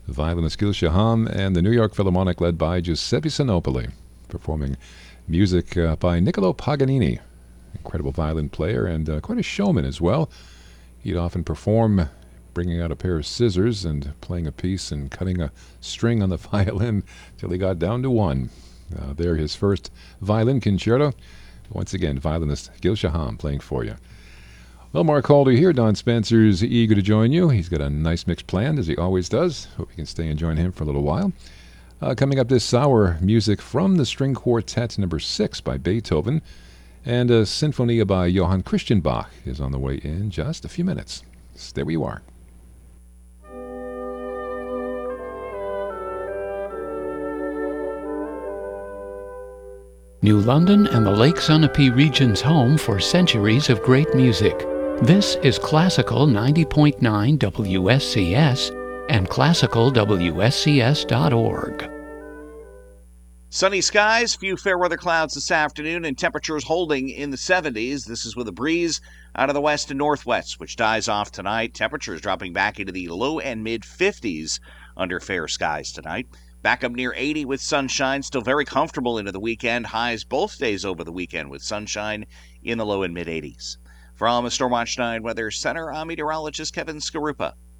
violinist Gil Shaham and the New York Philharmonic led by Giuseppe Sinopoli, performing music by Niccolo Paganini, incredible violin player and quite a showman as well. He'd often perform bringing out a pair of scissors and playing a piece and cutting a string on the violin till he got down to one. There, his first violin concerto. Once again, violinist Gil Shaham playing for you. Well, Mark Calder here. Don Spencer's eager to join you. He's got a nice mix planned, as he always does. Hope you can stay and join him for a little while. Coming up this hour, music from the String Quartet No. 6 by Beethoven, and a Sinfonia by Johann Christian Bach is on the way in just a few minutes. Stay where you are. New London and the Lake Sunapee region's home for centuries of great music. This is Classical 90.9 WSCS and classicalwscs.org. Sunny skies, few fair weather clouds this afternoon, and temperatures holding in the 70s. This is with a breeze out of the west and northwest, which dies off tonight. Temperatures dropping back into the low and mid 50s under fair skies tonight. Back up near 80 with sunshine, still very comfortable into the weekend. Highs both days over the weekend with sunshine in the low and mid 80s. From the Stormwatch 9 Weather Center, I'm meteorologist Kevin Skarupa.